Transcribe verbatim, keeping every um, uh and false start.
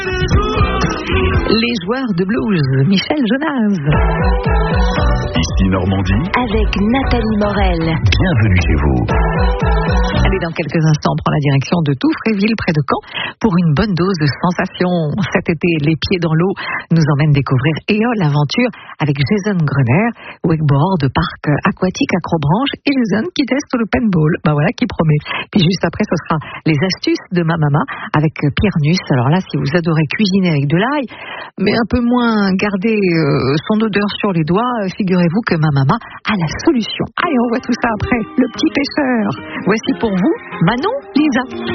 Les joueurs de blues, Michel Jonas. Ici Normandie. Avec Nathalie Morel. Bienvenue chez vous. Allez, dans quelques instants, on prend la direction de Touffréville, près de Caen, pour une bonne dose de sensations. Cet été, les pieds dans l'eau nous emmènent découvrir Éole Aventure avec Jason Gruner, wakeboard, parc aquatique Acrobranche, et Jason qui teste le paintball. Ben voilà, qui promet. Puis juste après, ce sera les astuces de ma maman avec Pierre Nuss. Alors là, si vous adorez cuisiner avec de l'ail, mais un peu moins garder euh, son odeur sur les doigts, figurez-vous que ma maman a la solution. Allez, on voit tout ça après. Le petit pêcheur. Voici pour vous Manon Lisa.